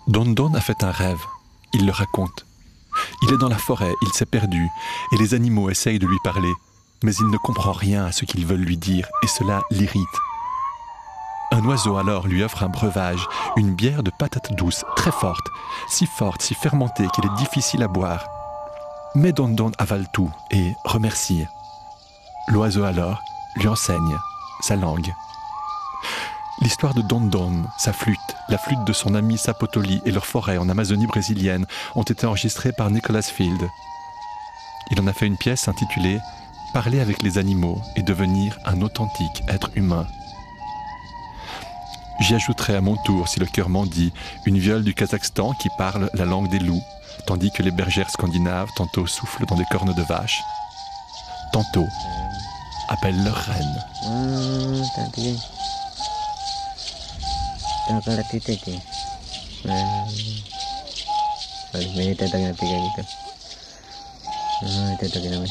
Don Don a fait un rêve. Il le raconte. Il est dans la forêt, il s'est perdu, et les animaux essayent de lui parler, mais il ne comprend rien à ce qu'ils veulent lui dire, et cela l'irrite. Un oiseau alors lui offre un breuvage, une bière de patates douces, très forte, si fermentée qu'elle est difficile à boire. Mais Don Don avale tout et remercie. L'oiseau alors lui enseigne sa langue. L'histoire de Don Don, sa flûte, la flûte de son ami Sapotoli et leur forêt en Amazonie brésilienne ont été enregistrées par Nicholas Field. Il en a fait une pièce intitulée « Parler avec les animaux et devenir un authentique être humain ». J'y ajouterai à mon tour, si le cœur m'en dit, une viole du Kazakhstan qui parle la langue des loups, tandis que les bergères scandinaves tantôt soufflent dans des cornes de vache, tantôt appellent leur reine. May tatag na tiga dito. Tatagin naman.